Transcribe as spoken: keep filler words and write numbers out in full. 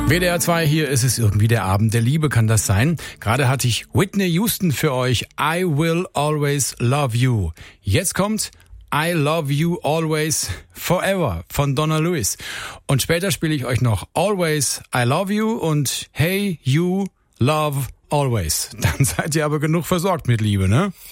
W D R zwei, hier ist es irgendwie der Abend der Liebe, kann das sein? Gerade hatte ich Whitney Houston für euch, I Will Always Love You. Jetzt kommt I Love You Always Forever von Donna Lewis. Und später spiele ich euch noch Always I Love You und Hey You Love Always. Dann seid ihr aber genug versorgt mit Liebe, ne?